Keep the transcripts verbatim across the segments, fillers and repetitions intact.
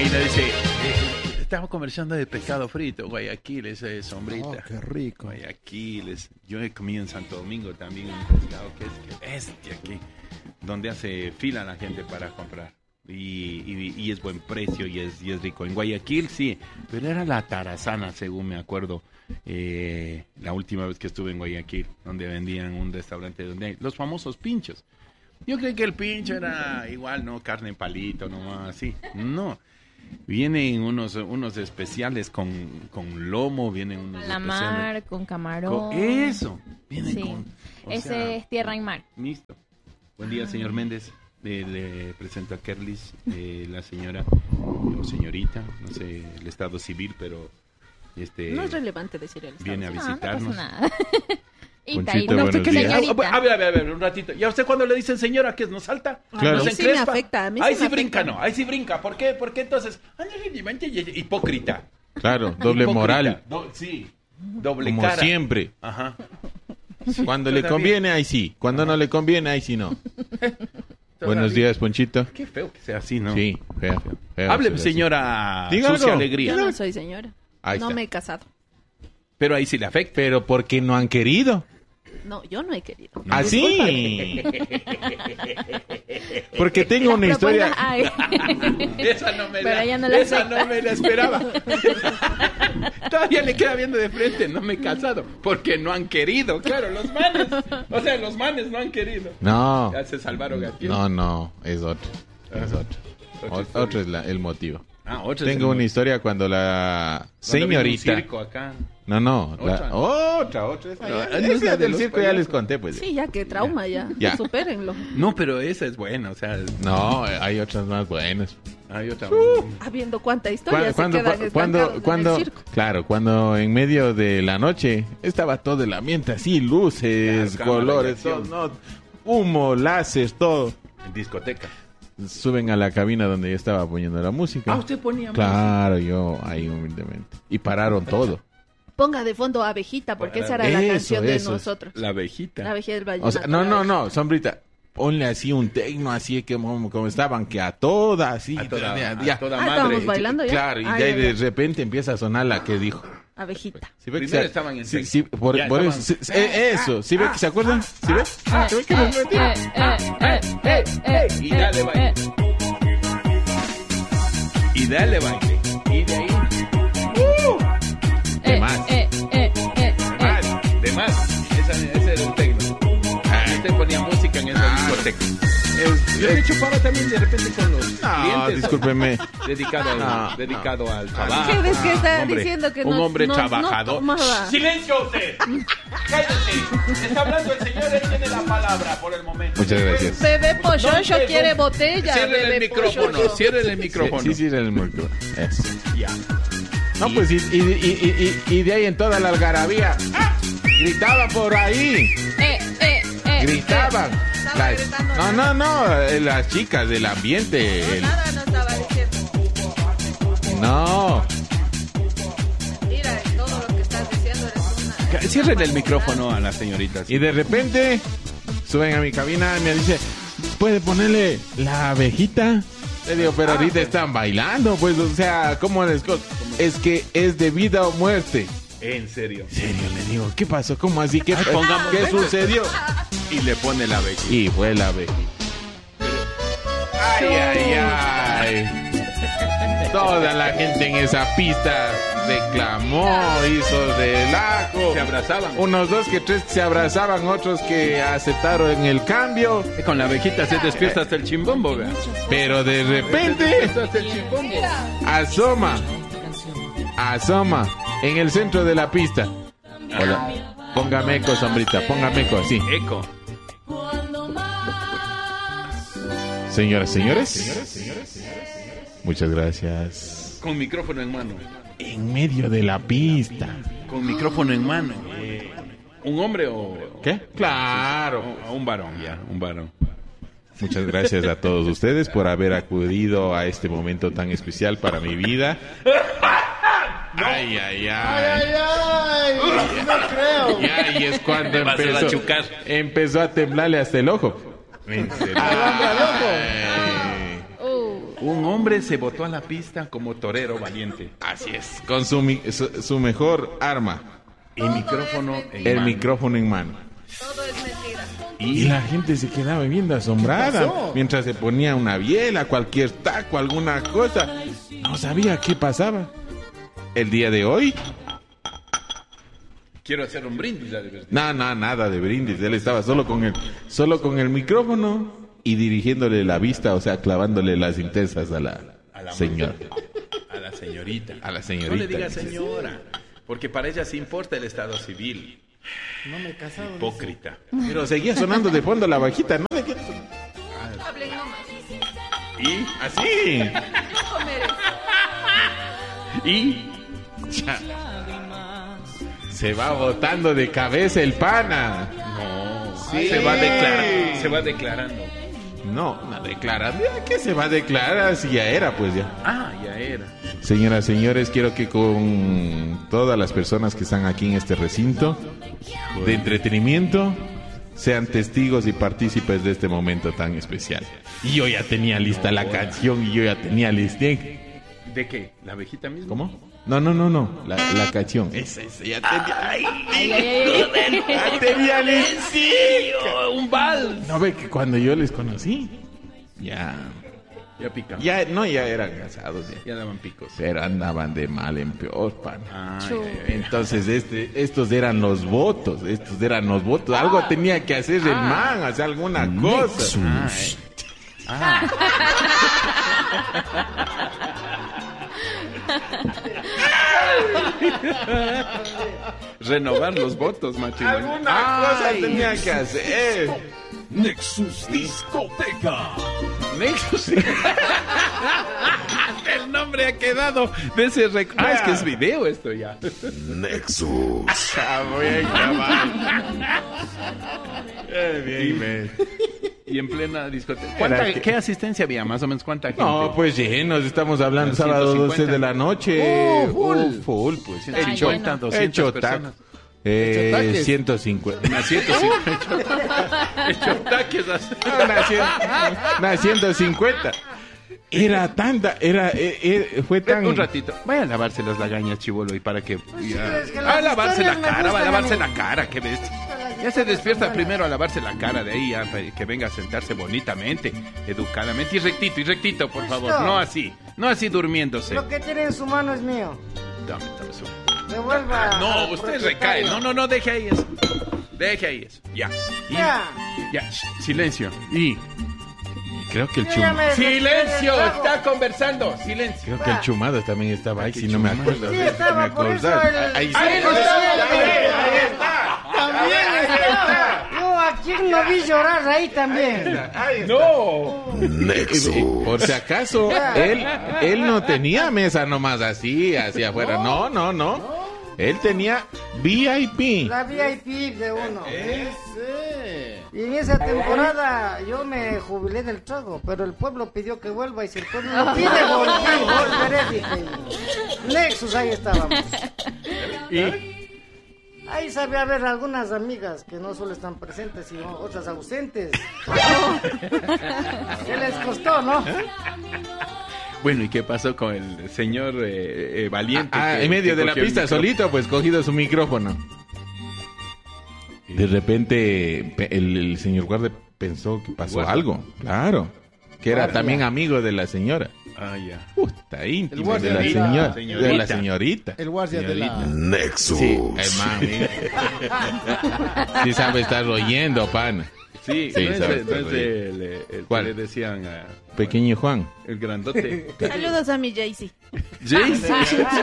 Ahí le dice, eh, estamos conversando de pescado frito, Guayaquil, ese es sombrita. Oh, qué rico. Guayaquil, es- yo he comido en Santo Domingo también un pescado que es que bestia aquí, donde hace fila la gente para comprar. Y, y, y es buen precio y es, y es rico. En Guayaquil sí, pero era la tarazana, según me acuerdo, eh, la última vez que estuve en Guayaquil, donde vendían un restaurante donde hay los famosos pinchos. Yo creí que el pincho era igual, ¿no? Carne en palito, no así. No. Vienen unos unos especiales con, con lomo, vienen unos Calamar, especiales. con camarón. Con eso. Vienen Sí. con. o Ese sea, es tierra y mar. Listo. Buen día, señor Méndez. Eh, le presento a Kerlis, eh, la señora o señorita, no sé el estado civil, pero este No es relevante decir el viene a estado. No, no pasa visitarnos. nada. Ita, Conchita, Ita. buenos Usted que días. señorita. A ver, a ver, a ver, un ratito. ¿Y a usted cuando le dicen señora, qué es? ¿Nos salta? Claro. ¿Nos A mí sí me encrespa? afecta, a mí sí Ahí me sí afecta. brinca, no, ahí sí brinca. ¿Por qué? Porque entonces, hipócrita. Claro, doble Hipócrita. moral. Do- sí, doble Como cara. siempre. Ajá. Cuando le todavía. conviene, ahí sí. Cuando no le conviene, ahí sí no. Buenos Todavía. días, Ponchito. Qué feo que sea así, ¿no? Sí, feo. feo Hable, ser así. señora Diga Sucia algo. Alegría. Yo no soy señora. Ahí no está. me he casado. Pero ahí sí le afecta. Pero porque no han querido. No, yo no he querido. Así. Porque tengo una Las historia. propuestas hay. Esa no me Pero la, ella no la esa acepta. no me la esperaba. Todavía le queda viendo de frente, no me he casado. Porque no han querido, claro, los manes. O sea, los manes no han querido. No, Ya se salvaron aquí. no, no, es otro. Es otro. Otra O- historia. Otro es la- el motivo. Ah, otra es Tengo el- una historia cuando la cuando vino un señorita. circo acá. No, no, la- Otra. otra, otra. Esa, No, ya- esa es esa la de del los circo ya payasos. les conté, pues. Sí, ya que trauma, ya. Ya. Supérenlo. No, pero esa es buena, o sea, No, hay otras más buenas. hay otra. Habiendo cuánta historia Cuando, se cuando, quedan cuando, estancados en cuando- el circo. claro, cuando en medio de la noche estaba todo el ambiente así, luces, Claro, cámara colores, de acción. todo, no, humo, láser, todo. En discoteca. Suben a la cabina donde yo estaba poniendo la música. Ah, usted ponía Claro, yo ahí humildemente. Y pararon todo. Ponga de fondo Abejita, porque esa era Eso, la canción de eso. nosotros. la abejita. La Abejita del Vallenato. O sea, no, no, no, sombrita. Ponle así un tecno, así que como, como estaban, que a toda, así. A toda- ya, a ya. toda Ah, madre. estábamos bailando ya. Claro, y Ah, de ahí ya, de ya. repente empieza a sonar la que dijo. Abejita. ¿Sí ve que Primero se- estaban en sí, sex. sí, por, Ya por estaban- eso, sí, eh, eso, ¿sí ve que se acuerdan? ¿Sí ve? ¿Sí ve que nos Eh, metimos? eh, eh, eh, eh, Y dale, baile. eh, Y dale baile. Y de ahí, eh, más. eh, eh, eh, eh. más, de más. Esa, ese era el tecno. Y usted ponía música en esa discoteca. Es- Yo es- he chupaba también de repente con los No, clientes. discúlpeme. Dedicado, al, No, dedicado no. al trabajo. ¿Qué ves que está Un hombre- diciendo que un no- hombre no- no trabajador. tomaba? ¡Silencio usted! ¡Cállate! Está hablando el señor, él tiene la palabra por el momento. Muchas gracias. Bebé Polloyo usted, quiere no. botella. Cierren el Bebé micrófono, Polloyo. cierren el micrófono. Sí, sí, era el micrófono. Eso. Ya. No, pues, y, y, y, y, y de ahí en toda la algarabía, ¡ah! Gritaban por ahí. Eh, eh, eh, Gritaban. Estaba Las- gritando no, no, nada. no, eh, las chicas del ambiente. No, el- nada no estaba diciendo. No, Mira, todo lo que estás diciendo eres una... Cierren el micrófono a la señorita. y de repente suben a mi cabina y me dice, ¿puede ponerle la abejita? Le digo, pero ahorita están bailando, pues, o sea, ¿cómo les co- Es que es de vida o muerte. En serio. En serio, le digo, ¿qué pasó? ¿Cómo así? ¿Qué, Ay, pongamos- ¿qué sucedió? Y le pone la abejita. Y fue la abejita. Ay, ay, ay. Toda la gente en esa pista reclamó, hizo relajo. Se abrazaban. Unos dos que tres que se abrazaban, otros que aceptaron el cambio. Con la abejita se despierta hasta el chimbombo, vea. Pero de Se repente despierta hasta el chimbombo. asoma, asoma en el centro de la pista. Hola. Póngame eco, sombrita, póngame eco, así. Eco. Señoras, señores. Muchas gracias. Con micrófono en mano. En medio de la pista. Con micrófono en mano. ¿Un hombre o...? ¿Qué? Claro. o- Un varón, ya. Un varón. Muchas gracias a todos ustedes por haber acudido a este momento tan especial para mi vida. Ay, ay, ay. ay, no creo. Y ahí es cuando Me vas a empezó, chucar. empezó a temblarle hasta el ojo. En serio. Al hombre al ojo. Ay. Uh, Un hombre se botó a la pista como torero valiente. Así es, con su, mi- su, su mejor arma, El micrófono en el mano. micrófono en mano. Todo es mentira. Y la gente se quedaba viendo asombrada mientras se ponía una biela, cualquier taco, alguna cosa. No sabía qué pasaba. El día de hoy, Quiero hacer un brindis, ya de verdad. no, no, nada de brindis. Él estaba solo con el, solo con el micrófono y dirigiéndole la vista, o sea, clavándole las intensas a la, A la señora. A la señorita. A la señorita. No le diga señora, porque para ella sí importa el estado civil. No me he casado. dice. Hipócrita. Pero seguía sonando de fondo la bajita, ¿no? ¿De qué? Hablen nomás. Y Así. Comer eso. Y Ya. Se va botando de cabeza el pana. no, Sí. se va declarando, se va declarando. No, no declara. ¿Qué se va a declarar si ya era, pues ya? Ah, ya era. Señoras, señores, quiero que con todas las personas que están aquí en este recinto de entretenimiento sean testigos y partícipes de este momento tan especial. Y yo ya tenía lista la canción y yo ya tenía lista. ¿De qué? ¿La abejita misma? ¿Cómo? No, no, no, no, la, la canción. Esa, esa, ya tenía. Ay, ay, ay. Ya tenía lista. Un vals. No ve que cuando yo les conocí, ya, Ya pican. ya, no, ya eran casados, ya. Ya daban picos. Pero andaban de mal en peor, pan. Ay, Chu. ay, ay. Entonces, este, estos eran los votos, estos eran los votos. Algo tenía que hacer el man, hacer alguna cosa. Ay. Ah. Renovar los votos, macho. Alguna cosa tenía que hacer. Nexus Discoteca. Nexus. El nombre ha quedado de ese rec... Ah, es que es video esto ya. Nexus. Ah, bien, cabal. Eh, bien, bien. Y en plena discoteca. ¿Cuánta- Era que- ¿Qué asistencia había? Más o menos, ¿cuánta gente? No, pues llenos, estamos hablando ciento sábado cincuenta. doce de la noche. Oh, full. Uh, full, pues. ciento Ay, cincuenta, bueno. doscientas Hecho personas. tac. Eh, Hecho taques. ciento cincuenta. Una ciento cincuenta. Hecho taques así. Una, cien- una ciento cincuenta. Era tanta, era, eh, eh, fue tan... Un ratito. Vaya a lavarse las lagañas, chivolo, y para que... ya- es que a las lavarse la historias me cara, va a gustan a lavarse mí. la cara, qué bestia. Ya se despierta primero a lavarse la cara, de ahí ya, pa- que venga a sentarse bonitamente, educadamente y rectito, y rectito, por favor. Listo. No así, no así durmiéndose. Lo que tiene en su mano es mío. Dame, dame su- Devuelva. No, al usted propietario. recae. No, no, no, deje ahí eso. Deje ahí eso. Ya. Y- Ya. ya, shh, silencio. Y... Creo que el Yo ya chumado, me- ¡Silencio! me- Está conversando. Silencio. creo que el chumado también estaba ahí, si no me acuerdo. Sí, me estaba, por eso acordaba. el- Ahí está. Ahí está. Ahí está. También está. Yo a quién no vi llorar ahí también. Ahí está. No. Nexus. Por si acaso, él, él no tenía mesa nomás así, hacia afuera. No, no, no. Él tenía V I P. La V I P de uno. Ese. Y en esa temporada yo me jubilé del trago, pero el pueblo pidió que vuelva y si el pueblo no pide, volví, volveré, dije. Nexus, ahí estábamos. Y... Ahí sabía haber algunas amigas que no solo están presentes, sino otras ausentes. ¿Qué les costó, no? Bueno, ¿y qué pasó con el señor eh, eh, valiente? Ah, que- en medio que de la cogió el pista, micrófono? solito, pues cogido su micrófono. De repente, pe- el, el señor guardia pensó que pasó Guardia. algo. Claro. Que era Guardia. también amigo de la señora. Ah, ya. Puta, íntimo guardia de la de la señora. señorita. De la señorita. El guardia de la... Nexus. Sí, el man, mira. Sí sabe estar oyendo, pana. Sí, Sí, no es, sabes, no es sabes. el, el que ¿Cuál? le decían a Pequeño Juan. el grandote. Saludos a mi Jaycee. Jaycee.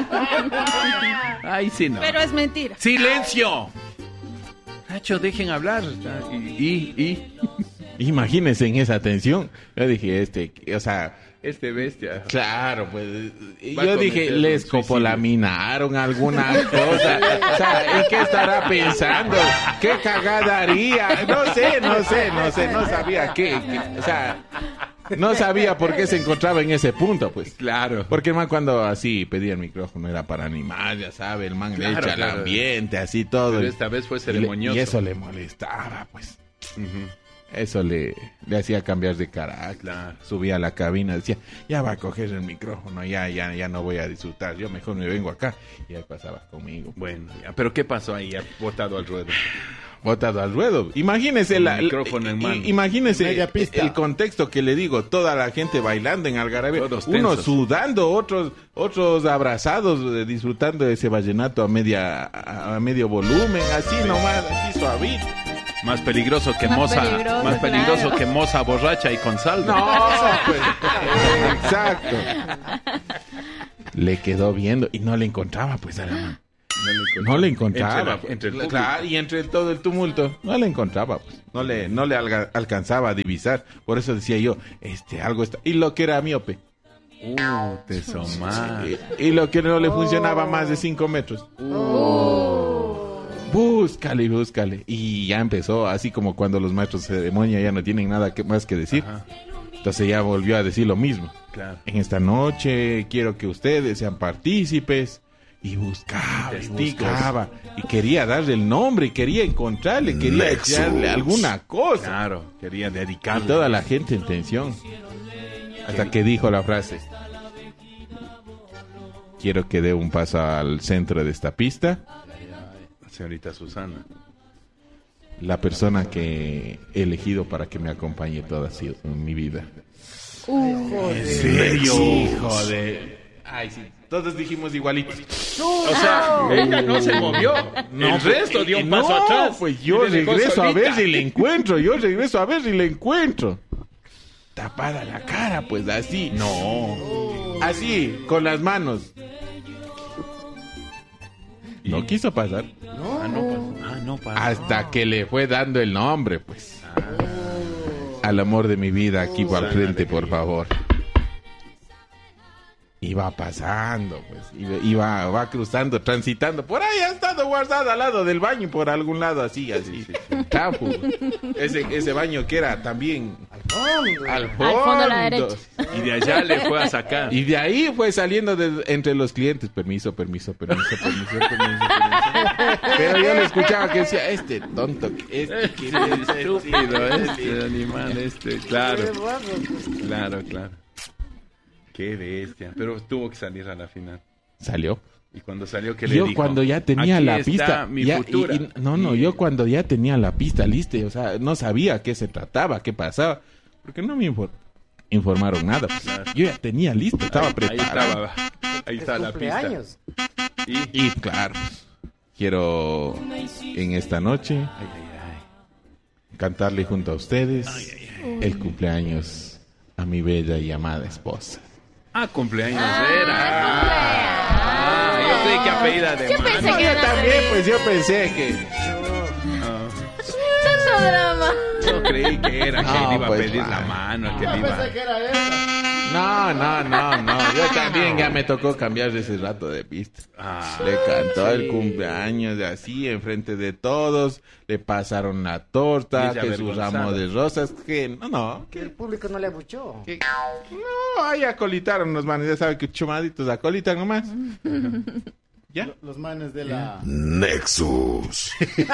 Ay, sí, no. Pero es mentira. ¡Silencio! Nacho, dejen hablar. Y, y, y Imagínense en esa tensión. Yo dije, este, o sea, este bestia. claro, pues. Va a Yo dije, cometer les un suicidio. copolaminaron alguna cosa. O sea, ¿en qué estará pensando? ¿Qué cagada haría? No sé, no sé, no sé, no sabía qué. qué- o sea, no sabía por qué se encontraba en ese punto, pues. Claro. Porque el man cuando así pedía el micrófono era para animar, ya sabe, el man le Claro, echa claro. el ambiente, así todo. Pero y- esta vez fue y le- ceremonioso. Y eso le molestaba, pues. Ujú. Eso le, le hacía cambiar de carácter. Claro. Subía a la cabina, decía, ya va a coger el micrófono, ya, ya, ya no voy a disfrutar, yo mejor me vengo acá. Y ahí pasaba conmigo. Bueno, ya, pero ¿qué pasó ahí? Ha botado al ruedo. Botado al ruedo. Imagínese Con la, el micrófono en i- mano. imagínese Media el, pista. el contexto que le digo, toda la gente bailando en Algarabía, Todos unos tensos. sudando, otros otros abrazados, eh, disfrutando de ese vallenato a media a, a medio volumen, así nomás, así suavito. Más peligroso que Más moza, peligroso, más peligroso claro. que moza borracha y con saldo. No, pues, exacto. Le quedó viendo y no le encontraba, pues, a la mano. No le encontraba. Entre la- pues. entre el público. Claro, y entre todo el tumulto, no le encontraba, pues. No le, no le alga- alcanzaba a divisar. Por eso decía yo, este, algo está. Y lo que era miope. Uh, te somás. Y, y lo que no le funcionaba más de cinco metros. Búscale y búscale. Y ya empezó, así como cuando los maestros de ceremonia ya no tienen nada que, más que decir. Ajá. Entonces ya volvió a decir lo mismo. Claro. En esta noche quiero que ustedes sean partícipes. Y buscaba, y Testigos. buscaba. Y quería darle el nombre, y quería encontrarle, quería Nexus. echarle alguna cosa. Claro, quería Y dedicarle. toda la gente en tensión. Hasta que dijo la frase. Quiero que dé un paso al centro de esta pista. Señorita Susana. La persona que he elegido para que me acompañe toda así en mi vida. ¿En serio? Hijo de... Ay, sí. Todos dijimos igualitos. O sea, ella no se movió. el resto dio un No, paso atrás. pues yo Y le dejó regreso a ver solita. si le encuentro. Yo regreso a ver si le encuentro. Tapada la cara, pues así. No. Así, con las manos. No quiso pasar. Ah, no pasó. Ah, no pasó. Hasta que le fue dando el nombre, pues. Al amor de mi vida, aquí va al frente, por favor. Iba pasando, pues. Iba, iba va cruzando, transitando. Por ahí ha estado guardada al lado del baño, por algún lado, así, así. Tapu. Ese, ese baño que era también al fondo. Al fondo a la derecha. Y de allá le fue a sacar. Y de ahí fue saliendo de, entre los clientes. Permiso, permiso, permiso, permiso, permiso, permiso. Pero yo le escuchaba que decía, este tonto, este que Estúpido, este animal, este. Claro, claro, claro. Qué bestia. Pero tuvo que salir a la final. Salió. Y cuando salió, ¿qué le Yo dijo? cuando ya tenía Aquí la está pista, mi ya- futura. y- y- no, no, Y- yo cuando ya tenía la pista lista, o sea, no sabía qué se trataba, qué pasaba, porque no me infor- informaron nada. Pues. Claro. Yo ya tenía listo, estaba Ahí preparado. estaba, ahí está la pista. Cumpleaños. Y, Y claro, pues, quiero en esta noche ay, ay, ay. cantarle junto a ustedes el cumpleaños a mi bella y amada esposa. Ah, cumpleaños era. Ah, yo creí que apellida de Yo mano. pensé que Yo era también, pues yo pensé que... Ah, tanto drama. yo creí que era que No, le iba pues, a pedir va. la mano, que le iba. No, no, no, no, yo también ya me tocó cambiar ese rato de pista. Ah, Le cantó el sí. cumpleaños de así, enfrente de todos. Le pasaron la torta, Bella que su avergonzada. ramo de rosas. Que no, no. Que el público no le abuchó. Que, no, ahí acolitaron los manes. Ya saben que chumaditos acolitan nomás. ¿Ya? Los manes de la... Nexus.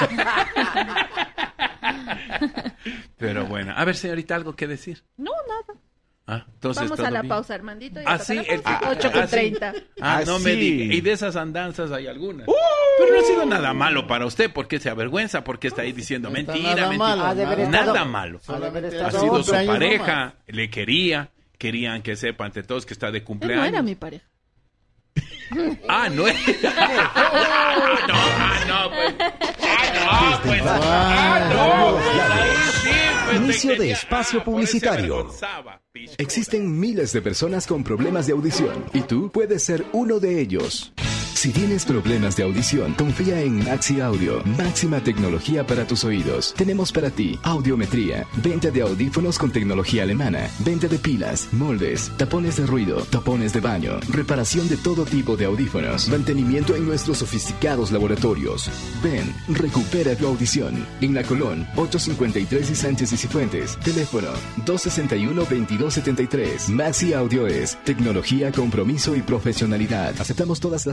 Pero bueno, a ver, señorita, algo que decir. No, nada. Ah, entonces Vamos todo a la bien. pausa, Armandito. Ah, sí, el- ah, ocho ah, con sí. treinta. Ah, no me Así. diga. Y de esas andanzas hay algunas. Pero no ha sido nada malo para usted, porque se avergüenza, porque está ahí diciendo No está mentira, nada mentira. malo, Ha de haber nada. Nada estado- malo. Solamente Ha de Ha haber sido su cumpleaños pareja, le quería, querían que sepa ante todos que está de Él cumpleaños. no era mi pareja. Ah, no era. Ah, no, ah, no, pues. Ah, no, pues. Ah, no, pues ahí sí, pues, Inicio te de quería- espacio ah, por eso se publicitario. avergonzaba, picho. Existen miles de personas con problemas de audición y tú puedes ser uno de ellos. Si tienes problemas de audición, confía en Maxi Audio, máxima tecnología para tus oídos. Tenemos para ti audiometría, venta de audífonos con tecnología alemana, venta de pilas, moldes, tapones de ruido, tapones de baño, reparación de todo tipo de audífonos, mantenimiento en nuestros sofisticados laboratorios. Ven, recupera tu audición. En La Colón, ochocientos cincuenta y tres y Sánchez y Cifuentes. Teléfono dos sesenta y uno, veintidós setenta y tres. Maxi Audio es tecnología, compromiso y profesionalidad. Aceptamos todas las tarjetas de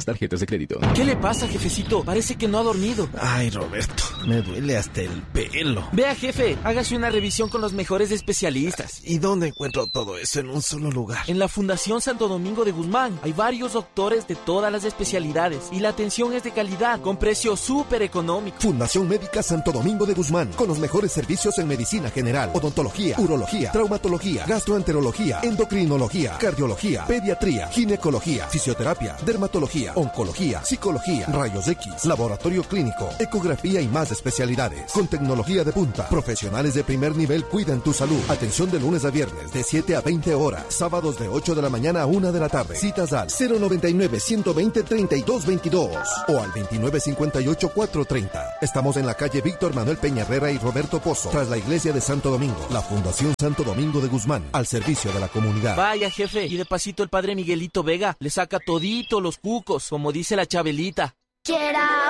de crédito. ¿Qué le pasa, jefecito? Parece que no ha dormido. Ay, Roberto, me duele hasta el pelo. Vea, jefe, hágase una revisión con los mejores especialistas. ¿Y dónde encuentro todo eso en un solo lugar? En la Fundación Santo Domingo de Guzmán. Hay varios doctores de todas las especialidades y la atención es de calidad, con precio súper económico. Fundación Médica Santo Domingo de Guzmán, con los mejores servicios en medicina general, odontología, urología, traumatología, gastroenterología, endocrinología, cardiología, pediatría, ginecología, fisioterapia, dermatología, oncología, psicología, rayos X, laboratorio clínico, ecografía y más especialidades. Con tecnología de punta, profesionales de primer nivel cuidan tu salud. Atención de lunes a viernes de siete a veinte horas, sábados de ocho de la mañana a una de la tarde. Citas al cero noventa y nueve, ciento veinte, treinta y dos veintidós o al veintinueve cincuenta y ocho, cuatrocientos treinta. Estamos en la calle Víctor Manuel Peña Herrera y Roberto Pozo, tras la iglesia de Santo Domingo. La Fundación Santo Domingo de Guzmán, al servicio de la comunidad. Vaya, jefe, y de pasito el padre Miguelito Vega le saca todito los cucos, como dice la Chabelita. Get out.